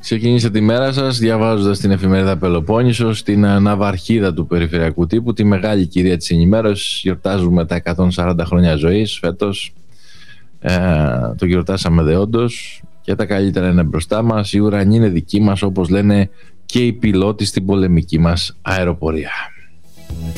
Ξεκίνησε τη μέρα σας διαβάζοντας την εφημερίδα Πελοπόννησος, την ναυαρχίδα του περιφερειακού τύπου, τη μεγάλη κυρία της ενημέρωσης. Γιορτάζουμε τα 140 χρόνια ζωής φέτος. Το γιορτάσαμε δεόντως και τα καλύτερα είναι μπροστά μας. Η ουρανή είναι δική μας, όπως λένε και οι πιλότοι στην πολεμική μας αεροπορία.